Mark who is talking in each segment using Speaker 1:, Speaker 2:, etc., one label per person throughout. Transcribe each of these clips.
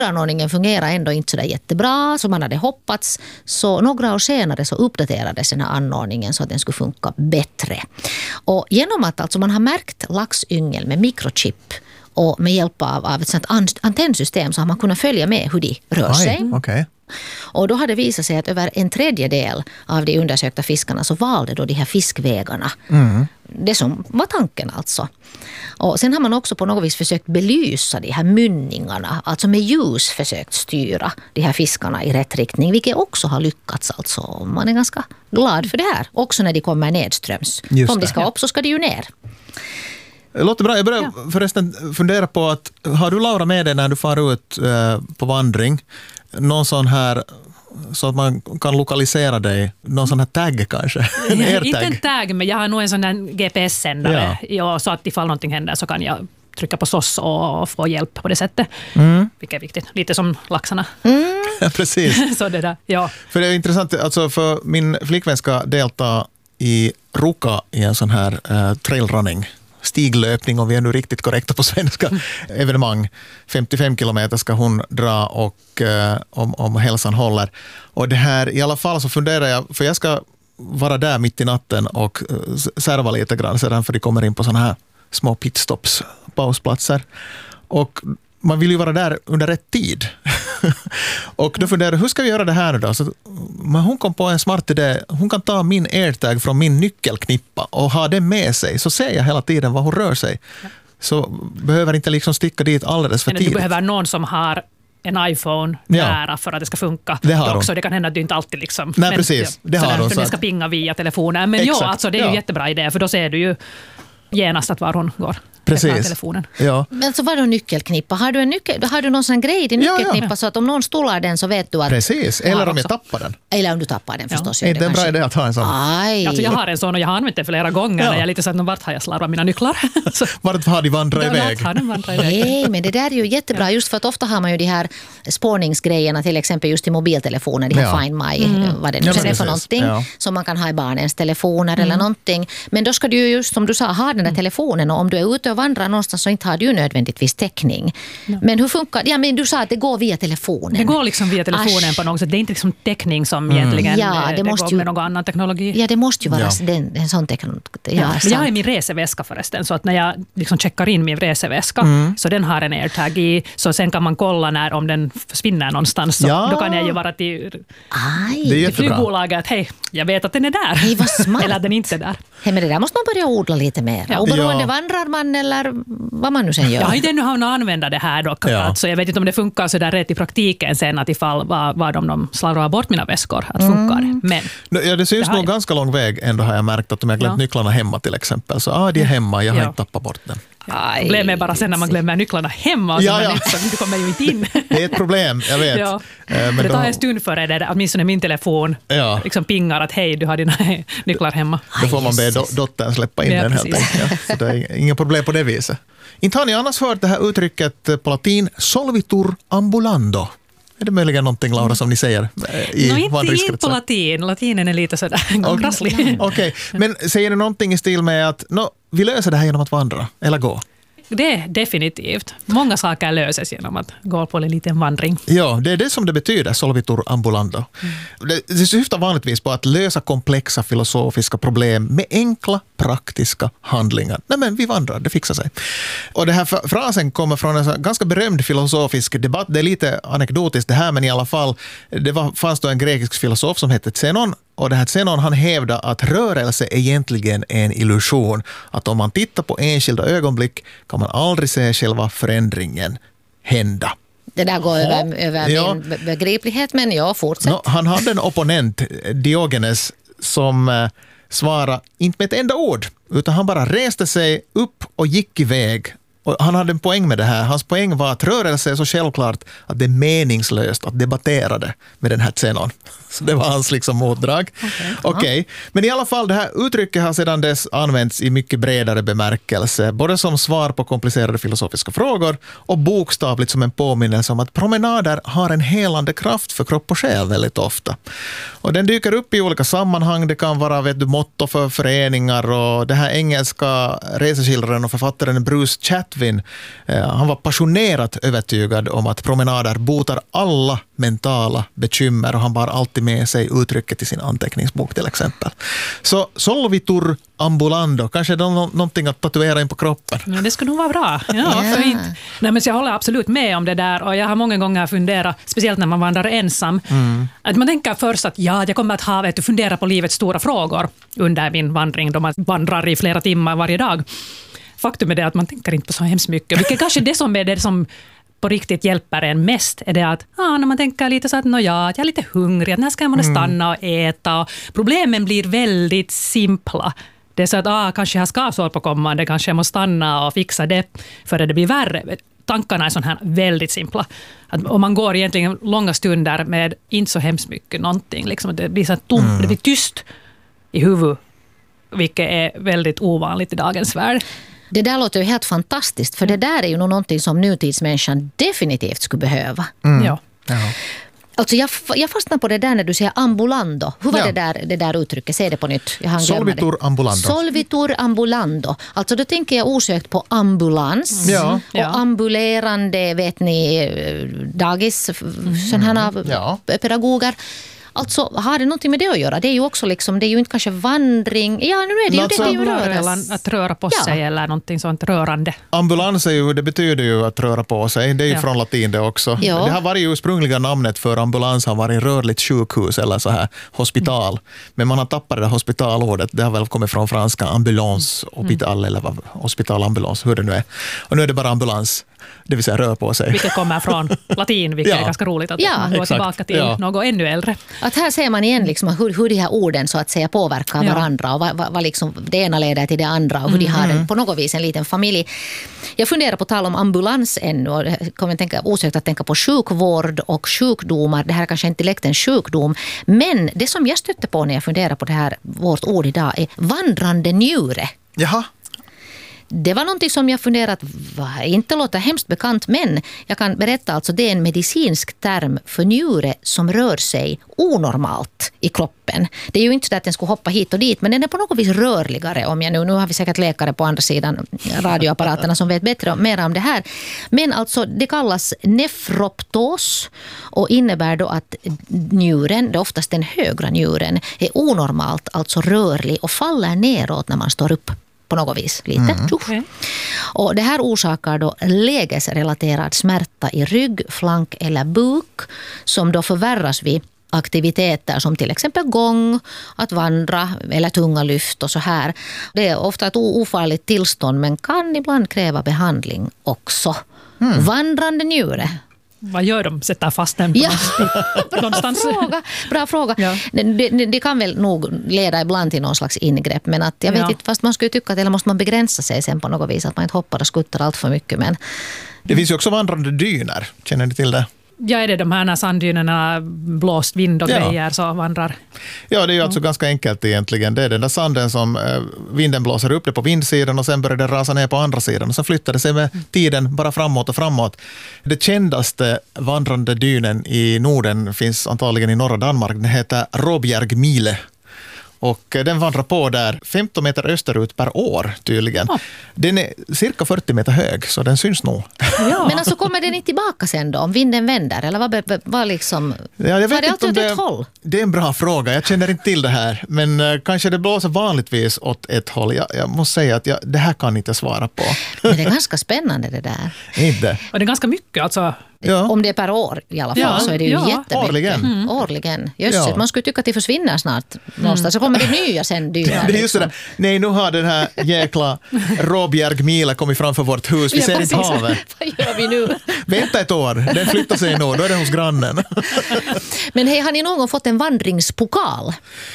Speaker 1: Anordningen fungerar ändå inte så där jättebra som man hade hoppats, så några år senare så uppdaterades den här anordningen så att den skulle funka bättre. Och genom att alltså man har märkt laxyngel med mikrochip och med hjälp av ett sånt antennsystem så har man kunnat följa med hur de rör sig.
Speaker 2: Okay.
Speaker 1: Och då har det visat sig att över 1/3 av de undersökta fiskarna så valde då de här fiskvägarna. Det som var tanken alltså. Och sen har man också på något vis försökt belysa de här mynningarna, alltså med ljus försökt styra de här fiskarna i rätt riktning, vilket också har lyckats alltså. Man är ganska glad för det här, också när de kommer nedströms. Om de ska upp så ska de ju ner.
Speaker 2: Låter bra. Jag börjar förresten fundera på att har du, Laura, med dig när du far ut på vandring någon sån här så att man kan lokalisera dig, någon sån här tagg kanske?
Speaker 3: Inte en tagg, men jag har nog en sån här GPS-sändare så att ifall någonting händer så kan jag trycka på SOS och få hjälp på det sättet. Vilket är viktigt. Lite som laxarna.
Speaker 2: Ja, precis.
Speaker 3: Så det där, ja.
Speaker 2: För det är intressant, alltså för min flickvän ska delta i Ruka i en sån här trailrunning, stiglöpning, om vi är nu riktigt korrekta på svenska, evenemang. 55 kilometer ska hon dra och om hälsan håller. Och det här, i alla fall så funderar jag, för jag ska vara där mitt i natten och serva lite grann sedan, för de kommer in på såna här små pitstops, pausplatser. Och man vill ju vara där under rätt tid. Och då funderar jag, hur ska vi göra det här nu då? Så, men hon kom på en smart idé. Hon kan ta min AirTag från min nyckelknippa och ha den med sig. Så ser jag hela tiden var hon rör sig. Så behöver inte liksom sticka dit alldeles för tidigt.
Speaker 3: Du behöver någon som har en iPhone nära för att det ska funka.
Speaker 2: Det har
Speaker 3: också. Det kan hända att du inte alltid liksom...
Speaker 2: Nej, precis. Det har hon.
Speaker 3: För den ska pinga via telefonen. Men alltså, det är ju jättebra idé, för då ser du ju genast att var hon går.
Speaker 2: Precis.
Speaker 3: Telefonen.
Speaker 2: Ja.
Speaker 1: Men så var det nyckelknippa. Har du någon sån grej i nyckelknippa så att om någon stolar den så vet du att...
Speaker 2: Precis, eller om jag tappar den.
Speaker 1: Eller om du tappar den förstås.
Speaker 2: Det är en bra idé att ha en sån.
Speaker 3: Alltså jag har en sån och jag har använt den flera gånger när jag lite sagt, vart har jag slarvat mina nycklar?
Speaker 2: Vart har de vandrat iväg?
Speaker 1: Nej, men det där är ju jättebra just för att ofta har man ju de här spårningsgrejerna, till exempel just i mobiltelefoner, de här Find My, vad det nu är för någonting som man kan ha i barnens telefoner eller någonting. Men då ska du ju just som du sa ha den där telefonen, och om du är ute och vandrar någonstans så inte har du nödvändigtvis täckning. Men hur funkar det? Ja, men du sa att det går via telefonen.
Speaker 3: Det går liksom via telefonen på något sätt. Det är inte liksom täckning som egentligen det måste går med någon annan teknologi.
Speaker 1: Ja, det måste ju vara en sån teknologi.
Speaker 3: Jag har min reseväska förresten, så att när jag liksom checkar in min reseväska så den har en AirTag i, så sen kan man kolla om den försvinner någonstans. Så då kan jag ju vara till flygbolaget att hej, jag vet att den är där.
Speaker 1: Hej, vad smart.
Speaker 3: Eller att den inte är där.
Speaker 1: Hej, men det där måste man börja odla lite mer. Oberoende vandrar man eller vad man nu sen gör.
Speaker 3: Jag har inte ännu använt det här dock. Alltså, jag vet inte om det funkar så där rätt i praktiken sen att ifall vad de slarvar bort mina väskor att funkar. Men
Speaker 2: det syns nog ganska lång väg ändå, har jag märkt, att om jag glömt nycklarna hemma till exempel. Så de är hemma, jag har inte tappat bort den.
Speaker 3: Glömmer bara sen när man glömmer nycklarna hemma och så du kommer ju inte in.
Speaker 2: Det är ett problem, jag vet.
Speaker 3: Men det tar en stund före det, åtminstone min telefon liksom pingar att hej, du har dina nycklar hemma.
Speaker 2: Då får man be dottern släppa in den helt enkelt. Så det är inga problem på det viset. Inte har ni annars hört det här uttrycket på latin, solvitur ambulando? Är det möjligen någonting, Laura, som ni säger i vandringskretsar?
Speaker 3: Inte på latin. Latinen är lite sådär krasslig.
Speaker 2: Okej, men säger det någonting i stil med att vi löser det här genom att vandra eller gå?
Speaker 3: Det är definitivt. Många saker löses genom att gå på en liten vandring.
Speaker 2: Ja, det är det som det betyder, solvitur ambulando. Det syftar vanligtvis på att lösa komplexa filosofiska problem med enkla, praktiska handlingar. Nej, men vi vandrar, det fixar sig. Och den här frasen kommer från en ganska berömd filosofisk debatt. Det är lite anekdotiskt det här, men i alla fall, fanns då en grekisk filosof som hette Zenon. Och det här Zenon, han hävdar att rörelse egentligen är en illusion. Att om man tittar på enskilda ögonblick kan man aldrig se själva förändringen hända.
Speaker 1: Det där går över min begriplighet, men fortsätt.
Speaker 2: Han hade en opponent, Diogenes, som svarade inte med ett enda ord, utan han bara reste sig upp och gick iväg. Och han hade en poäng med det här. Hans poäng var att rörelse är så självklart att det är meningslöst att debattera det med den här Zenon. Så det var hans liksom motdrag. Okej. Men i alla fall, det här uttrycket har sedan dess använts i mycket bredare bemärkelse. Både som svar på komplicerade filosofiska frågor och bokstavligt som en påminnelse om att promenader har en helande kraft för kropp och själ väldigt ofta. Och den dyker upp i olika sammanhang. Det kan vara motto för föreningar, och det här engelska reseskildraren och författaren Bruce Chatton, Latwin, han var passionerat övertygad om att promenader botar alla mentala bekymmer och han bar alltid med sig uttrycket i sin anteckningsbok till exempel. Så solvitur ambulando, kanske det är någonting att tatuera in på kroppen.
Speaker 3: Ja, det skulle nog vara bra. Ja, fint. Nej, men jag håller absolut med om det där och jag har många gånger funderat, speciellt när man vandrar ensam, att man tänker först att jag kommer att ha fundera på livets stora frågor under min vandring då man vandrar i flera timmar varje dag. Faktum är det att man tänker inte på så hemskt mycket, vilket kanske det som är det som på riktigt hjälper en mest är det att när man tänker lite så att jag är lite hungrig, att när ska man stanna och äta och problemen blir väldigt simpla. Det är så att kanske jag ska sova på kommande, kanske jag måste stanna och fixa det för att det blir värre. Tankarna är sån här väldigt simpla. Att om man går egentligen långa stunder med inte så hemskt mycket någonting, liksom, det blir så tomt, det blir tyst i huvudet, vilket är väldigt ovanligt i dagens värld.
Speaker 1: Det där låter ju helt fantastiskt, för det där är ju någonting som nutidsmänniskan definitivt skulle behöva.
Speaker 3: Ja.
Speaker 1: Alltså jag fastnar på det där när du säger ambulando. Hur var det där uttrycket? Säg det på nytt.
Speaker 2: Solvitur ambulando.
Speaker 1: Solvitur ambulando. Alltså då tänker jag osökt på ambulans. Och ambulerande, vet ni, dagis, sådana här pedagoger. Alltså, har det någonting med det att göra? Det är ju också liksom, det är ju inte kanske vandring. Ja, nu är det ju det är ju rörelse.
Speaker 3: Att röra på sig eller någonting sånt rörande.
Speaker 2: Ambulans är ju, det betyder ju att röra på sig. Det är ju från latin det också. Ja. Det har varit ju ursprungliga namnet för ambulans har varit rörligt sjukhus eller så här hospital. Men man har tappat det där hospitalordet. Det har väl kommit från franska ambulance, hospital eller hospital ambulance, hur det nu är. Och nu är det bara ambulans. Det vill säga rör på sig.
Speaker 3: Vilket kommer från latin, vilket är ganska roligt att man går tillbaka till något ännu äldre.
Speaker 1: Att här ser man igen liksom hur de här orden så att säga påverkar varandra och vad liksom det ena leder till det andra och hur de har på något vis en liten familj. Jag funderar på tal om ambulans ännu och kommer osökt att tänka på sjukvård och sjukdomar. Det här är kanske inte direkt en sjukdom, men det som jag stötte på när jag funderar på det här, vårt ord idag, är vandrande njure.
Speaker 2: Jaha.
Speaker 1: Det var någonting som jag funderat inte låter hemskt bekant, men jag kan berätta alltså det är en medicinsk term för njure som rör sig onormalt i kroppen. Det är ju inte så att den skulle hoppa hit och dit, men den är på något vis rörligare om jag nu har vi säkert läkare på andra sidan radioapparaterna som vet bättre mer om det här. Men alltså det kallas nefroptos och innebär då att njuren, det är oftast den högra njuren, är onormalt alltså rörlig och faller neråt när man står upp. På något vis, lite. Och det här orsakar då lägesrelaterad smärta i rygg, flank eller buk som då förvärras vid aktiviteter som till exempel gång, att vandra eller tunga lyft och så här. Det är ofta ett ofarligt tillstånd men kan ibland kräva behandling också. Vandrande njure.
Speaker 3: Vad gör de? Sätter fast den på någonstans?
Speaker 1: Bra fråga. Ja. Det kan väl nog leda ibland till någon slags ingrepp, men att jag vet inte, fast man skulle tycka att eller måste man begränsa sig sen på något vis, att man inte hoppar och skuttar allt för mycket. Men
Speaker 2: det finns ju också vandrande dyner. Känner ni till det?
Speaker 3: Ja, är det de här när sanddynerna blåst vind och grejer så vandrar?
Speaker 2: Ja, det är ju alltså ganska enkelt egentligen. Det är den där sanden som vinden blåser upp det på vindsidan och sen börjar det rasa ner på andra sidan. Och sen flyttar det sig med tiden bara framåt och framåt. Det kändaste vandrande dynen i Norden finns antagligen i norra Danmark. Den heter Råbjergmile. Och den vandrar på där 15 meter österut per år tydligen. Den är cirka 40 meter hög, så den syns nog.
Speaker 1: Ja. Men alltså kommer den inte tillbaka sen då, om vinden vänder? Eller vad liksom...
Speaker 2: Ja, jag vet
Speaker 1: det
Speaker 2: inte om
Speaker 1: ett håll?
Speaker 2: Det är en bra fråga, jag känner inte till det här. Men kanske det blåser vanligtvis åt ett håll. Jag måste säga att det här kan inte svara på.
Speaker 1: Men det är ganska spännande det där.
Speaker 2: Inte.
Speaker 3: Och det är ganska mycket alltså...
Speaker 1: Ja. Om det är per år i alla fall så är det ju jättemycket.
Speaker 2: Årligen.
Speaker 1: Årligen. Just man skulle tycka att det försvinner snart någonstans. Så kommer det nya sen dyra.
Speaker 2: Det är just det. Nej, nu har den här jäkla Råbjergmila kommit framför vårt hus. Vi ser inte havet.
Speaker 1: Vad gör vi nu?
Speaker 2: Vänta ett år. Den flyttar sig nog. Då är det hos grannen.
Speaker 1: Men hej, har ni någon fått en vandringspokal?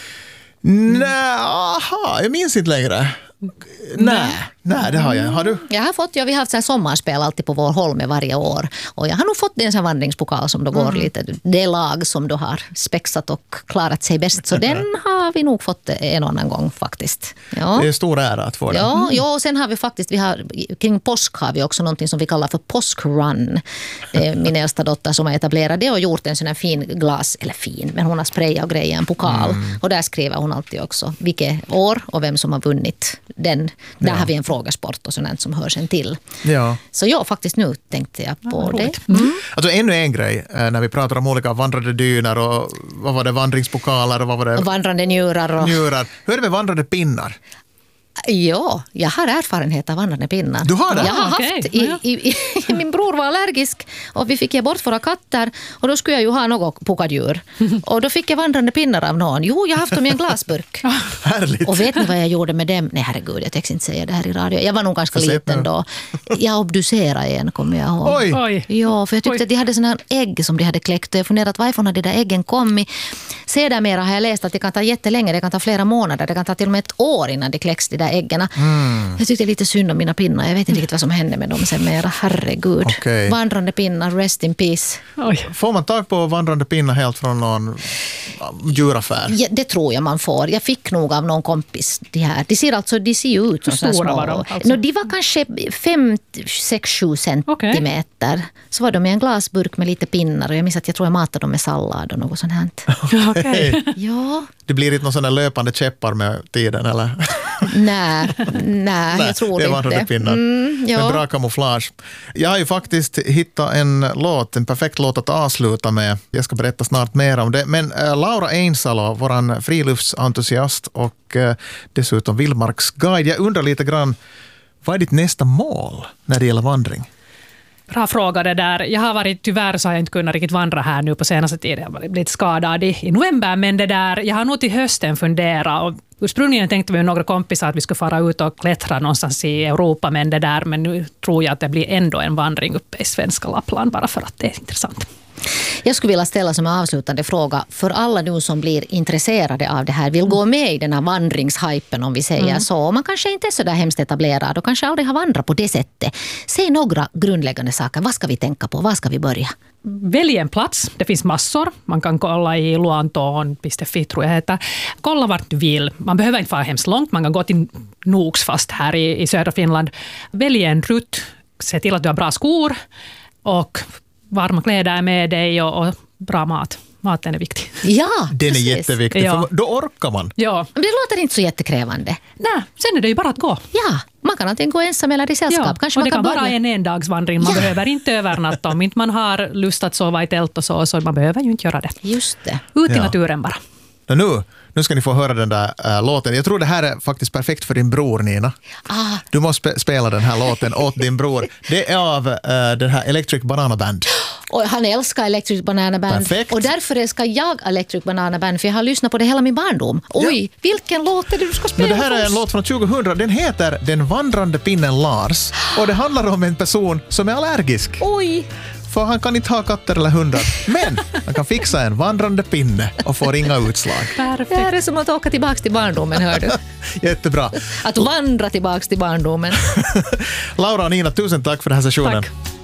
Speaker 2: Nej, jag minns inte längre. Nej, det har jag. Har du?
Speaker 1: Jag har fått, vi har haft så här sommarspel alltid på vår holme varje år. Och jag har nog fått en sån vandringspokal som då går lite, det lag som då har spexat och klarat sig bäst. Så den har har vi nog fått en annan gång faktiskt. Ja.
Speaker 2: Det är stor ära att få det.
Speaker 1: Ja, och sen har vi faktiskt, kring påsk har vi också någonting som vi kallar för påskrun. Min äldsta dotter som har etablerat det och gjort en sån här fin glas, eller fin, men hon har sprayat och grejer, en pokal. Och där skriver hon alltid också vilket år och vem som har vunnit den. Där har vi en frågesport och sånt som hör sen till.
Speaker 2: Ja.
Speaker 1: Så jag faktiskt nu tänkte jag på det.
Speaker 2: Alltså ännu en grej när vi pratar om olika vandrande dyner och vad var det, vandringspokaler och vad var det?
Speaker 1: Vandrande njurar.
Speaker 2: Hur är det med vandrande pinnar?
Speaker 1: Ja, jag har erfarenhet av vandrande pinnar.
Speaker 2: Du har det?
Speaker 1: Jag har haft, min bror var allergisk och vi fick ge bort våra katter och då skulle jag ju ha något pokadjur. Och då fick jag vandrande pinnar av någon. Jo, jag har haft dem i en glasburk.
Speaker 2: Härligt.
Speaker 1: Och vet ni vad jag gjorde med dem? Nej, herregud, jag tänkte inte säga det här i radio. Jag var nog ganska liten då. Jag obducerade en, kommer jag ihåg.
Speaker 2: Oj.
Speaker 1: Ja, för jag tyckte att de hade sådana ägg som de hade kläckt. Och jag funderade varifrån hade de där äggen kommit. Sedermera har jag läst att det kan ta jättelänge. Det kan ta flera månader. Det kan ta till och med ett år innan det kläcks de där äggen. Jag tyckte lite synd om mina pinnar. Jag vet inte riktigt vad som hände med dem sen mera. Herregud.
Speaker 2: Okay.
Speaker 1: Vandrande pinnar, rest in peace.
Speaker 3: Oj.
Speaker 2: Får man tag på vandrande pinnar helt från någon djuraffär?
Speaker 1: Ja, det tror jag man får. Jag fick nog av någon kompis de här. De ser ju ut som
Speaker 3: stora
Speaker 1: små.
Speaker 3: var de, alltså?
Speaker 1: De var kanske 5-6-7 centimeter. Så var de i en glasburk med lite pinnar. Och jag minns att jag tror jag matade dem med sallad och något sånt här.
Speaker 3: Okay.
Speaker 1: Ja.
Speaker 2: Det blir inte någon sån där löpande käppar med tiden, eller?
Speaker 1: Nej, jag tror
Speaker 2: det
Speaker 1: inte.
Speaker 2: vandrande pinnar.
Speaker 1: Ja.
Speaker 2: Med bra kamouflage. Jag har ju faktiskt hittat en perfekt låt att avsluta med. Jag ska berätta snart mer om det. Men Laura Ainsalo, våran friluftsentusiast och dessutom vildmarksguide. Jag undrar lite grann, vad är ditt nästa mål när det gäller vandring?
Speaker 3: Bra fråga det där. Jag har varit, tyvärr så har jag inte kunnat riktigt vandra här nu på senaste tiden. Jag har blivit skadad i november, men det där, jag har nog till hösten funderat och ursprungligen tänkte vi några kompisar att vi skulle fara ut och klättra någonstans i Europa, men nu tror jag att det blir ändå en vandring uppe i svenska Lappland bara för att det är intressant.
Speaker 1: Jag skulle vilja ställa som en avslutande fråga för alla nu som blir intresserade av det här, vill gå med i den här vandringshypen om vi säger så. Och man kanske inte är så där hemskt etablerad och kanske aldrig har vandrat på det sättet. Säg några grundläggande saker. Vad ska vi tänka på? Vad ska vi börja?
Speaker 3: Välj en plats. Det finns massor. Man kan kolla i Luontoon, Pistefi tror jag heter. Kolla vart du vill. Man behöver inte vara hemskt långt. Man kan gå till Nooks fast här i södra Finland. Välj en rutt. Se till att du har bra skor och varma kläder med dig och bra mat. Maten är viktig.
Speaker 1: Ja,
Speaker 2: den är jätteviktig, för då orkar man.
Speaker 3: Ja.
Speaker 1: Men det låter inte så jättekrävande.
Speaker 3: Nej, sen är det ju bara att gå.
Speaker 1: Ja, man kan antingen gå ensam eller i sällskap.
Speaker 3: Ja,
Speaker 1: kanske
Speaker 3: och det
Speaker 1: man
Speaker 3: kan vara en endagsvandring. Man behöver inte övernatta. Om inte man har lust att sova i tält och så man behöver ju inte göra det.
Speaker 1: Just det.
Speaker 3: Ut i naturen bara.
Speaker 2: Nu ska ni få höra den där låten. Jag tror det här är faktiskt perfekt för din bror, Nina. Du måste spela den här låten åt din bror. Det är av den här Electric Banana Band.
Speaker 1: Och han älskar Electric Banana Band.
Speaker 2: Perfekt.
Speaker 1: Och därför älskar jag Electric Banana Band, för jag har lyssnat på det hela min barndom. Oj, vilken låt är det du ska spela?
Speaker 2: Men det här är en låt från 2000. Den heter Den vandrande pinnen Lars. Och det handlar om en person som är allergisk.
Speaker 1: Oj!
Speaker 2: För han kan inte ha katter eller hundar. Men han kan fixa en vandrande pinne och få inga utslag.
Speaker 3: Perfekt.
Speaker 1: Det här är som att åka tillbaka till barndomen, hör du.
Speaker 2: Jättebra.
Speaker 1: Att vandra tillbaka till barndomen.
Speaker 2: Laura och Nina, tusen tack för den här sessionen.
Speaker 3: Tack.